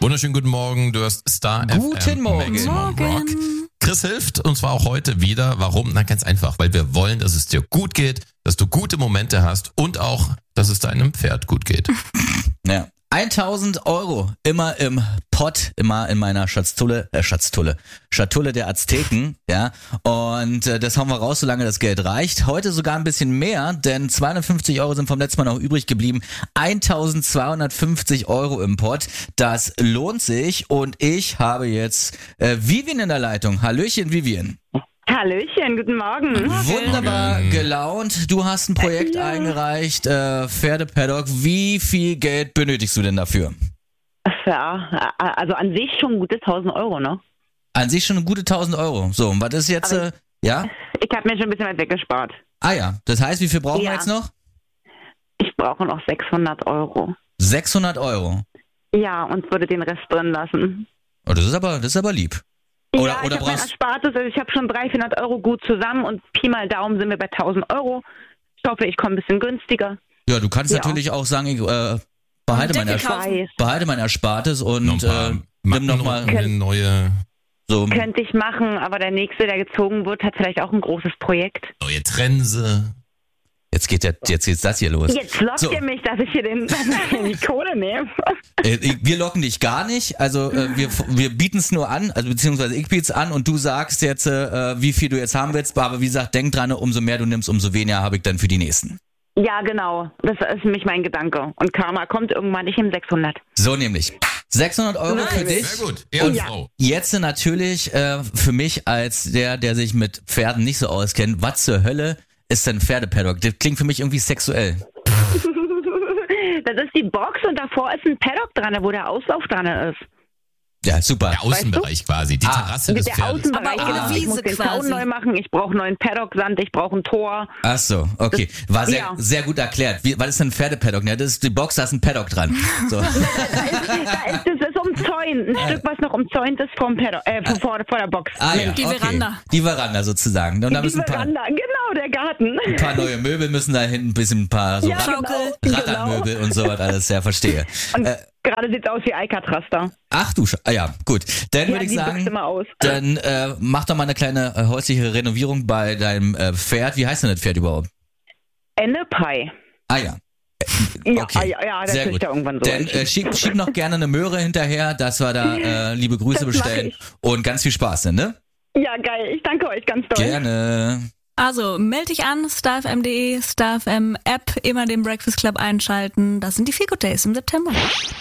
Wunderschönen guten Morgen, du hörst Star Guten FM Morgen. Maximum Rock. Chris hilft und zwar auch heute wieder. Warum? Na ganz einfach, weil wir wollen, dass es dir gut geht, dass du gute Momente hast und auch, dass es deinem Pferd gut geht. Ja. 1.000 Euro immer im Pott, immer in meiner Schatulle der Azteken, ja. Und das hauen wir raus, solange das Geld reicht. Heute sogar ein bisschen mehr, denn 250 Euro sind vom letzten Mal noch übrig geblieben. 1.250 Euro im Pott. Das lohnt sich und ich habe jetzt Vivian in der Leitung. Hallöchen, Vivian. Hallöchen, guten Morgen. Wunderbar gelaunt. Du hast ein Projekt eingereicht, Pferdepaddock. Wie viel Geld benötigst du denn dafür? Ja, also an sich schon gute 1.000 Euro, ne? An sich schon eine gute 1.000 Euro. So, und was ist jetzt, ja? Ich habe mir schon ein bisschen was weggespart. Ah ja, das heißt, wie viel brauchen wir Ja. jetzt noch? Ich brauche noch 600 Euro. 600 Euro. Ja, und würde den Rest drin lassen. Oh, das ist aber lieb. Oder ja, ich habe mein brauchst Erspartes, also ich habe schon 300, 400 Euro gut zusammen und Pi mal Daumen sind wir bei 1.000 Euro. Ich hoffe, ich komme ein bisschen günstiger. Ja, du kannst Ja. natürlich auch sagen, ich behalte mein Erspartes und nimm nochmal eine neue so. Könnte ich machen, aber der Nächste, der gezogen wird, hat vielleicht auch ein großes Projekt. Trense. Jetzt geht's das hier los. Jetzt lockt So. ihr mich, dass ich hier die Kohle nehme. Wir locken dich gar nicht, also wir bieten es nur an, also beziehungsweise ich biete es an und du sagst jetzt, wie viel du jetzt haben willst, aber wie gesagt, denk dran, umso mehr du nimmst, umso weniger habe ich dann für die nächsten. Ja, genau. Das ist nämlich mein Gedanke. Und Karma kommt irgendwann, ich nehme 600. So nämlich. 600 Euro für dich. Sehr gut. Ehrenfrau. Jetzt natürlich für mich als der sich mit Pferden nicht so auskennt, was zur Hölle ist denn Pferdepaddock? Das klingt für mich irgendwie sexuell. Das ist die Box und davor ist ein Paddock dran, wo der Auslauf dran ist. Ja, super. Der Außenbereich quasi, die Terrasse des Der Pferdes. Außenbereich, Aber ohne genau. Ich muss Wiese den quasi. Zaun neu machen, ich brauche neuen Paddock-Sand, ich brauche ein Tor. Ach so, okay. War Ja. sehr gut erklärt. Was ist denn ein Pferdepaddock? Ja, das ist die Box, da ist ein Paddock dran. So. Das ist umzäunt, ein Stück, was noch umzäunt ist vom Paddock, vor der Box. Ah ja, Die okay. Veranda. Die Veranda sozusagen. Und da Die müssen Veranda, genau, der Garten. ein paar neue Möbel müssen da hinten, ein paar so Ja, Ratternmöbel und so was alles, ja, verstehe. Und gerade sieht's aus wie Alcatraz da. Ach du, ja, gut. Dann würde ich die sagen, büchst immer aus. dann mach doch mal eine kleine häusliche Renovierung bei deinem Pferd. Wie heißt denn das Pferd überhaupt? Ennepai. Ah ja. Ja, Okay. ja, das Sehr ist gut. ja irgendwann so. Dann schieb noch gerne eine Möhre hinterher, dass wir da liebe Grüße Das mach bestellen ich. und ganz viel Spaß, ne? Ja, geil. Ich danke euch ganz doll. Gerne. Also, melde dich an, starfm.de, Starfm App, immer den Breakfast Club einschalten. Das sind die Feel Good Days im September.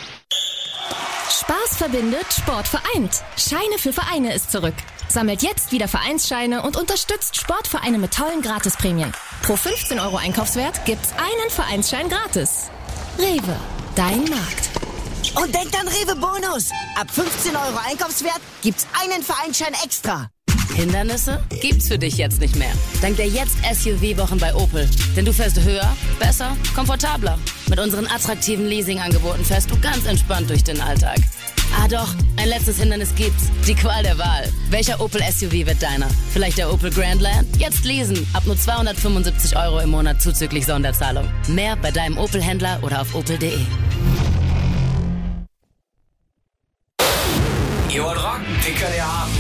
Spaß verbindet, Sport vereint. Scheine für Vereine ist zurück. Sammelt jetzt wieder Vereinsscheine und unterstützt Sportvereine mit tollen Gratisprämien. Pro 15 Euro Einkaufswert gibt's einen Vereinsschein gratis. Rewe, dein Markt. Und denkt an Rewe Bonus. Ab 15 Euro Einkaufswert gibt's einen Vereinsschein extra. Hindernisse gibt's für dich jetzt nicht mehr. Dank der jetzt SUV-Wochen bei Opel. Denn du fährst höher, besser, komfortabler. Mit unseren attraktiven Leasing-Angeboten fährst du ganz entspannt durch den Alltag. Ah doch, ein letztes Hindernis gibt's. Die Qual der Wahl. Welcher Opel SUV wird deiner? Vielleicht der Opel Grandland? Jetzt leasen. Ab nur 275 Euro im Monat zuzüglich Sonderzahlung. Mehr bei deinem Opel-Händler oder auf opel.de. Ihr wollt rocken, den könnt ihr haben.